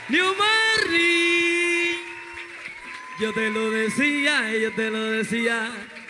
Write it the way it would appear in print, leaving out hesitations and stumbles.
New Mary. Yo te lo decía, yo te lo decía.